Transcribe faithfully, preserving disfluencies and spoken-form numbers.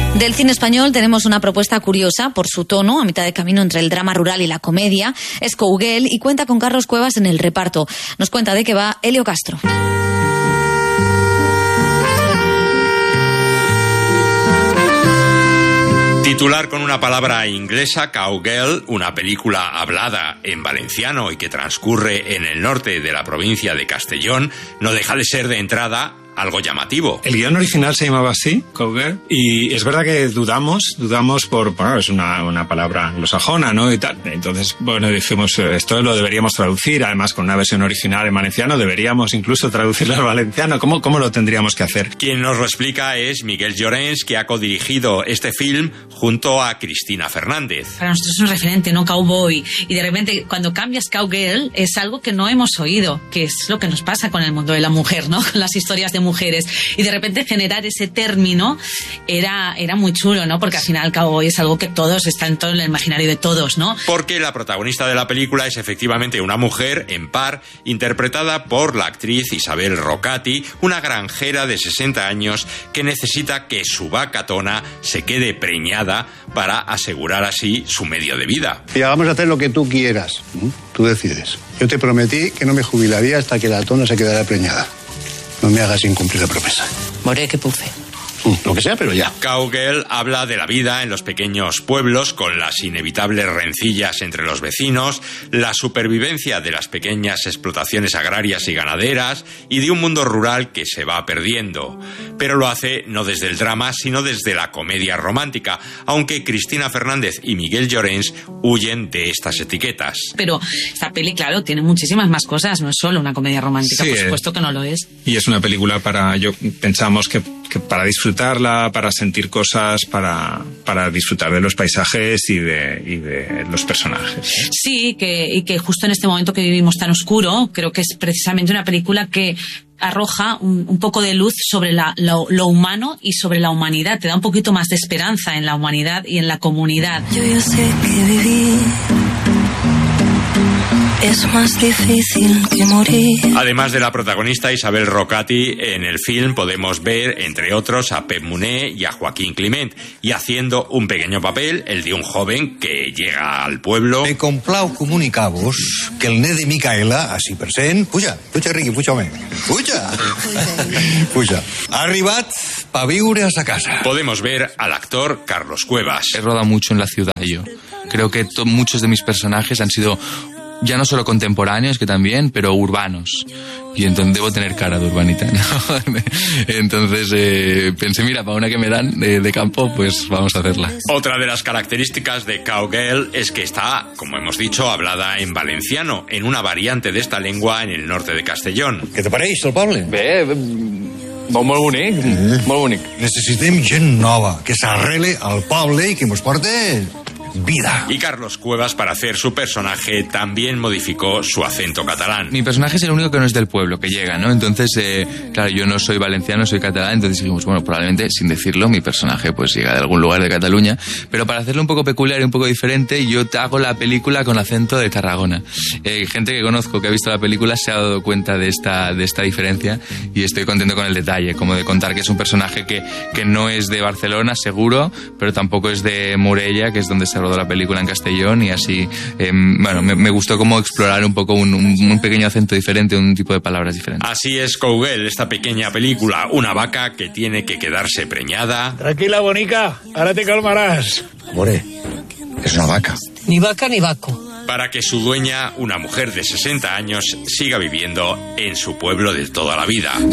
Del cine español tenemos una propuesta curiosa por su tono, a mitad de camino entre el drama rural y la comedia. Es Cowgirl y cuenta con Carlos Cuevas en el reparto. Nos cuenta de qué va Elio Castro. Titular con una palabra inglesa, Cowgirl, una película hablada en valenciano y que transcurre en el norte de la provincia de Castellón, no deja de ser de entrada algo llamativo. El guión original se llamaba así, Cowgirl, y es verdad que dudamos, dudamos por, bueno, es una, una palabra anglosajona, ¿no? Y tal. Entonces, bueno, dijimos, esto lo deberíamos traducir, además con una versión original en valenciano, deberíamos incluso traducirlo al valenciano. ¿Cómo, cómo lo tendríamos que hacer? Quien nos lo explica es Miguel Llorens, que ha codirigido este film junto a Cristina Fernández. Para nosotros es un referente, ¿no? Cowboy. Y de repente, cuando cambias Cowgirl, es algo que no hemos oído, que es lo que nos pasa con el mundo de la mujer, ¿no? Con las historias de mujeres. Y de repente generar ese término era, era muy chulo, ¿no? Porque al final cowboy es algo que todos, está en todo el imaginario de todos, ¿no? Porque la protagonista de la película es efectivamente una mujer en par, interpretada por la actriz Isabel Rocati, una granjera de sesenta años que necesita que su vaca tona se quede preñada para asegurar así su medio de vida. Y vamos a hacer lo que tú quieras. Tú decides. Yo te prometí que no me jubilaría hasta que la tona se quedara preñada. No me hagas incumplir la promesa. Moré que puce. Lo que sea, pero ya. Cowgirl habla de la vida en los pequeños pueblos, con las inevitables rencillas entre los vecinos, la supervivencia de las pequeñas explotaciones agrarias y ganaderas y de un mundo rural que se va perdiendo. Pero lo hace no desde el drama, sino desde la comedia romántica, aunque Cristina Fernández y Miguel Llorens huyen de estas etiquetas. Pero esta peli, claro, tiene muchísimas más cosas, no es solo una comedia romántica, Sí, por supuesto que no lo es. Y es una película para, yo pensamos que, que para disfrutarla, para sentir cosas, para, para disfrutar de los paisajes y de, y de los personajes. Sí, que, y que justo en este momento que vivimos tan oscuro, creo que es precisamente una película que arroja un, un poco de luz sobre la, lo, lo humano y sobre la humanidad. Te da un poquito más de esperanza en la humanidad y en la comunidad. Yo ya sé que vivir es más difícil que morir. Además de la protagonista Isabel Rocati, en el film podemos ver, entre otros, a Pep Muné y a Joaquín Climent, y haciendo un pequeño papel, el de un joven que llega al pueblo. Me complau comunicar-vos que el net de Micaela, així present, puja, puja, Riqui, puja, home, puja, puja, ha arribat pa viure a sa casa. Podemos ver al actor Carlos Cuevas. He rodado mucho en la ciudad yo. Creo que to- muchos de mis personajes han sido ya no solo contemporáneos, que también, pero urbanos. Y entonces debo tener cara de urbanita, ¿no? Entonces eh, pensé, mira, para una que me dan de, de campo, pues vamos a hacerla. Otra de las características de Cowgirl es que está, como hemos dicho, hablada en valenciano, en una variante de esta lengua en el norte de Castellón. Què te pareix, el poble? Bé, molt bonic, eh? molt bonic. Necessitem gent nova, que s'arrele al poble i que mos porte vida. Y Carlos Cuevas, para hacer su personaje, también modificó su acento catalán. Mi personaje es el único que no es del pueblo, que llega, ¿no? Entonces, eh, claro, yo no soy valenciano, soy catalán, entonces dijimos, bueno, probablemente, sin decirlo, mi personaje pues llega de algún lugar de Cataluña, pero para hacerlo un poco peculiar y un poco diferente, yo hago la película con acento de Tarragona. Eh, gente que conozco, que ha visto la película, se ha dado cuenta de esta, de esta diferencia y estoy contento con el detalle, como de contar que es un personaje que, que no es de Barcelona, seguro, pero tampoco es de Morella, que es donde se rodó la película en Castellón, y así, eh, bueno, me, me gustó como explorar un poco un, un, un pequeño acento diferente, un tipo de palabras diferentes. Así es Cowgirl, esta pequeña película, una vaca que tiene que quedarse preñada. Tranquila, bonica, ahora te calmarás. Amore, és una vaca. Ni vaca ni vaco. Para que su dueña, una mujer de sesenta años, siga viviendo en su pueblo de toda la vida.